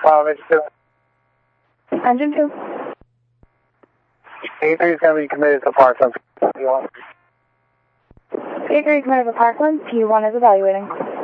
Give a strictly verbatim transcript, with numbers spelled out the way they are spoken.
File engine two. Engine two. A three is going to be committed to Parkland. A three committed to Parkland. P one is evaluating.